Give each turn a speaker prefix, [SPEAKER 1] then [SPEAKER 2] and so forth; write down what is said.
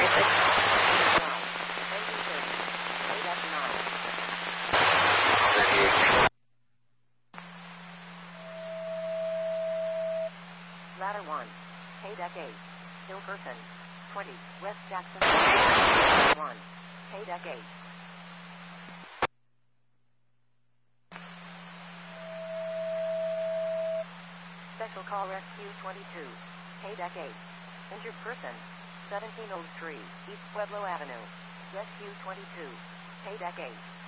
[SPEAKER 1] Ladder 1. Haydeck 8. Hillperson. 20. West Jackson. 1. Haydeck 8. Special call rescue 22. Haydeck 8. Injured person. 1703 East Pueblo Avenue. Rescue 22. Haydeck 8.